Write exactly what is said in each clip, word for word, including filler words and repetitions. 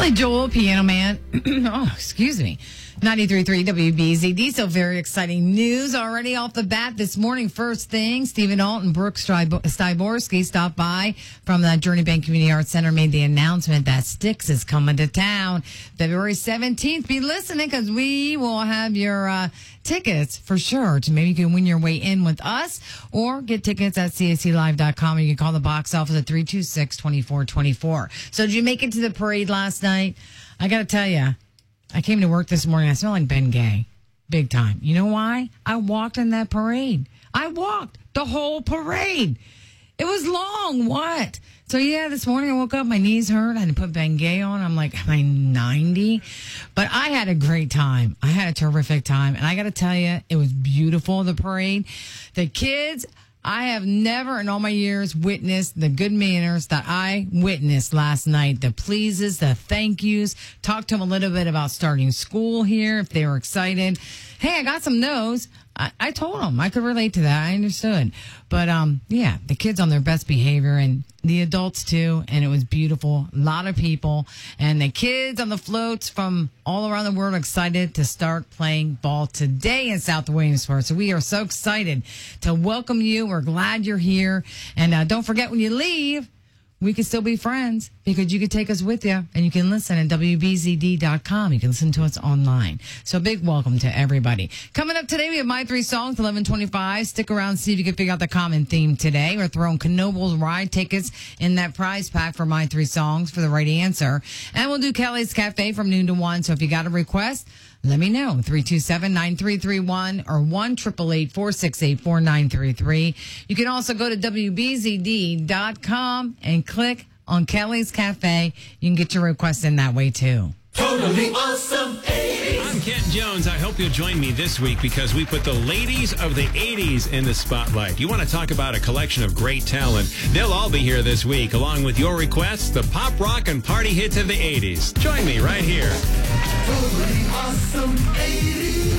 Billy Joel, Piano Man. Oh, excuse me. ninety-three point three W B Z D. So very exciting news already off the bat this morning. First thing, Stephen Alton, Brooke Styborski stopped by from the Journey Bank Community Arts Center, made the announcement that Styx is coming to town February seventeenth. Be listening because we will have your uh, tickets for sure. To maybe you can win your way in with us or get tickets at C A C live dot com. You can call the box office at three two six, two four two four. So did you make it to the parade last night? I got to tell you, I came to work this morning. I smell like Ben Gay. Big time. You know why? I walked in that parade. I walked the whole parade. It was long. What? So, yeah, this morning I woke up. My knees hurt. I had to put Ben Gay on. I'm like, am I ninety? But I had a great time. I had a terrific time. And I got to tell you, it was beautiful, the parade. The kids... I have never in all my years witnessed the good manners that I witnessed last night. The pleases, the thank yous. Talked to them a little bit about starting school here, if they were excited. Hey, I got some no's. I, I told them I could relate to that. I understood. But, um, yeah, the kids on their best behavior and the adults too. And it was beautiful. A lot of people. And the kids on the floats from all around the world excited to start playing ball today in South Williamsport. So we are so excited to welcome you. We're glad you're here. And uh, don't forget when you leave, we can still be friends because you can take us with you and you can listen at W B Z D dot com. You can listen to us online. So big welcome to everybody. Coming up today, we have My Three Songs, eleven twenty-five. Stick around, see if you can figure out the common theme today. We're throwing Knoebels ride tickets in that prize pack for My Three Songs for the right answer. And we'll do Kelly's Cafe from noon to one. So if you got a request, let me know. three two seven, nine three three one or one eight eight eight, four six eight, four nine three three. You can also go to W B Z D dot com and click on Kelly's Cafe. You can get your requests in that way, too. Totally awesome eighties. I'm Kent Jones. I hope you'll join me this week because we put the ladies of the eighties in the spotlight. You want to talk about a collection of great talent? They'll all be here this week, along with your requests, the pop, rock, and party hits of the eighties. Join me right here. Totally awesome eighties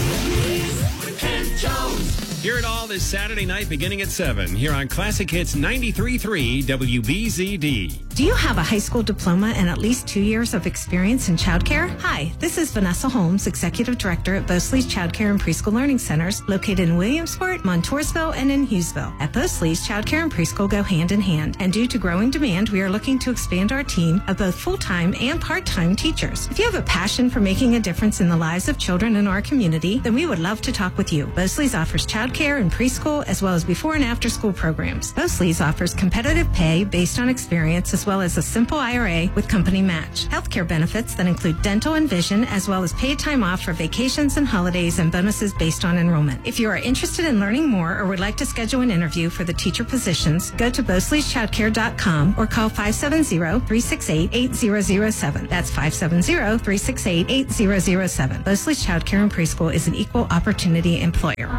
with Kent Jones. Hear it all this Saturday night beginning at seven here on Classic Hits ninety-three point three W B Z D. Do you have a high school diploma and at least two years of experience in childcare? Hi, this is Vanessa Holmes, Executive Director at Bosley's Childcare and Preschool Learning Centers, located in Williamsport, Montoursville, and in Hughesville. At Bosley's, childcare and preschool go hand in hand, and due to growing demand, we are looking to expand our team of both full-time and part-time teachers. If you have a passion for making a difference in the lives of children in our community, then we would love to talk with you. Bosley's offers childcare and preschool, as well as before and after school programs. Bosley's offers competitive pay based on experience, as well as a simple I R A with company match. Healthcare benefits that include dental and vision, as well as paid time off for vacations and holidays, and bonuses based on enrollment. If you are interested in learning more or would like to schedule an interview for the teacher positions, go to Bosleys Childcare dot com or call five seven zero, three six eight, eight zero zero seven. That's five seven zero, three six eight, eight zero zero seven. Bosleys Childcare and Preschool is an equal opportunity employer.